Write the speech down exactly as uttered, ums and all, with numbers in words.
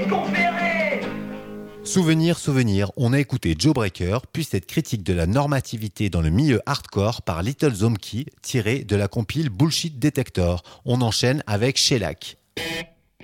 qu'on ferait? Souvenir, souvenir, on a écouté Joe Breaker, puis cette critique de la normativité dans le milieu hardcore par Little Zombie, tirée de la compile Bullshit Detector. On enchaîne avec Shellac.